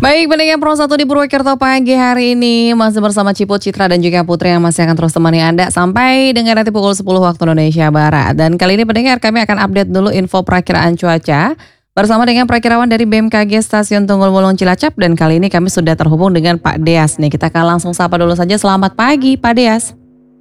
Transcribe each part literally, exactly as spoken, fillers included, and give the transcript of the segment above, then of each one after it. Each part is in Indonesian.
Baik, pendengar Pro satu di Purwokerto pagi hari ini masih bersama Ciput, Citra dan juga Putri yang masih akan terus temani Anda sampai dengan nanti pukul sepuluh waktu Indonesia Barat. Dan kali ini pendengar kami akan update dulu info perakiraan cuaca bersama dengan perakirawan dari B M K G Stasiun Tunggul Wulung Cilacap, dan kali ini kami sudah terhubung dengan Pak Deas nih. Kita akan langsung sapa dulu saja. Selamat pagi Pak Deas.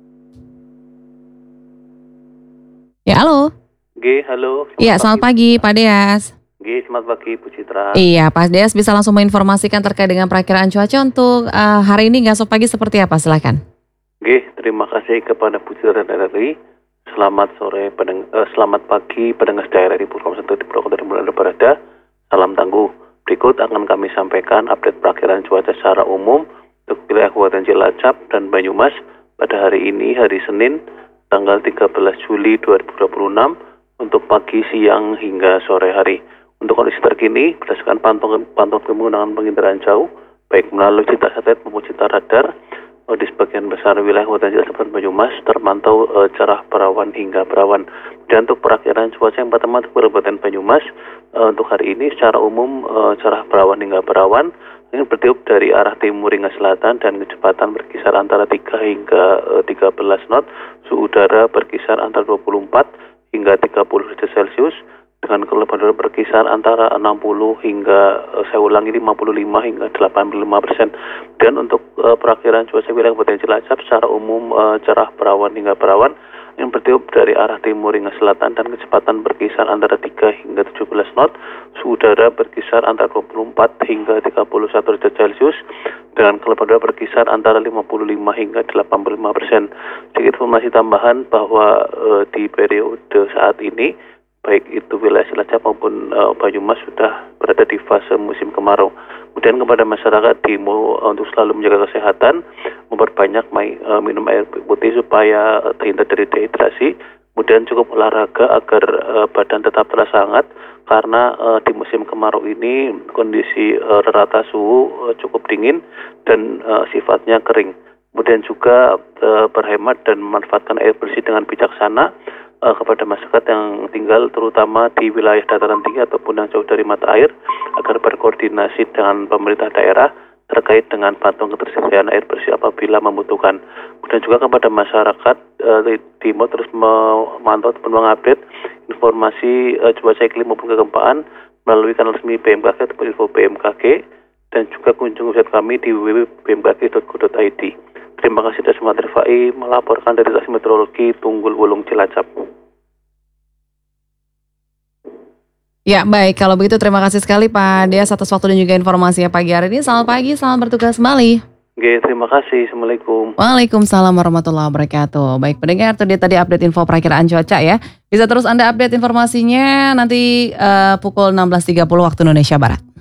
Ya, halo. G, halo. Iya, selamat pagi Pak Deas. G, selamat pagi Bu Citra. Iya, Pak Deas bisa langsung menginformasikan terkait dengan perakiraan cuaca untuk uh, hari ini nggak esok pagi seperti apa? Silakan. G, terima kasih kepada Bu Citra dan R R I. Selamat sore, pedeng, uh, selamat pagi pendengar daerah di Purwokerto di Purwokerto dan Anda berada. Salam tangguh. Berikut akan kami sampaikan update perakiraan cuaca secara umum untuk wilayah Kabupaten Cilacap dan Banyumas pada hari ini, hari Senin, tanggal tiga belas Juli dua ribu dua puluh enam untuk pagi, siang hingga sore hari. Untuk kondisi terkini, berdasarkan pantauan pantauan penggunaan penginderaan jauh, baik melalui cita satelit maupun cita radar, di sebagian besar wilayah Kabupaten Cilacap dan Banyumas termantau uh, cerah berawan hingga berawan. Dan untuk perakiraan cuaca yang pertama untuk Kabupaten Banyumas, uh, untuk hari ini secara umum uh, cerah berawan hingga berawan, ini bertiup dari arah timur hingga selatan dan kecepatan berkisar antara tiga hingga uh, tiga belas knot, suhu udara berkisar antara dua puluh empat hingga tiga puluh derajat Celcius, dengan kelembapan udara berkisar antara enam puluh hingga, uh, saya ulangi, lima puluh lima hingga delapan puluh lima persen. Dan untuk uh, perakiraan cuaca wilayah Kabupaten Cilacap secara umum uh, cerah berawan hingga berawan, yang bertiup dari arah timur hingga selatan dan kecepatan berkisar antara tiga hingga tujuh belas knot, suhu udara berkisar antara dua puluh empat hingga tiga puluh satu derajat Celcius, dengan kelembapan udara berkisar antara lima puluh lima hingga delapan puluh lima persen. Sedikit informasi tambahan bahwa uh, di periode saat ini, baik itu wilayah Cilacap maupun uh, Banyumas sudah berada di fase musim kemarau. Kemudian kepada masyarakat diimbau uh, untuk selalu menjaga kesehatan, memperbanyak mai, uh, minum air putih supaya uh, terhindar dari dehidrasi. Kemudian cukup olahraga agar uh, badan tetap terasa hangat, karena uh, di musim kemarau ini kondisi uh, rata suhu uh, cukup dingin dan uh, sifatnya kering. Kemudian juga uh, berhemat dan memanfaatkan air bersih dengan bijaksana kepada masyarakat yang tinggal terutama di wilayah dataran tinggi ataupun yang jauh dari mata air, agar berkoordinasi dengan pemerintah daerah terkait dengan bantuan ketersediaan air bersih apabila membutuhkan. Kemudian juga kepada masyarakat eh, Timur terus memantau ataupun mengupdate informasi eh, cuaca iklim maupun kegempaan melalui kanal resmi B M K G ataupun info B M K G, dan juga kunjungi website kami di w w w titik b m k g titik go titik i d. Terima kasih dari Sumatera Rifai melaporkan dari Stasiun Meteorologi Tunggul Wulung Cilacap. Ya, baik, kalau begitu terima kasih sekali Pak Deas atas waktu dan juga informasinya pagi hari ini. Selamat pagi, selamat bertugas kembali. Oke, terima kasih. Assalamualaikum. Waalaikumsalam warahmatullahi wabarakatuh. Baik pendengar, itu dia tadi update info perakiraan cuaca ya. Bisa terus Anda update informasinya nanti uh, pukul enam belas tiga puluh waktu Indonesia Barat.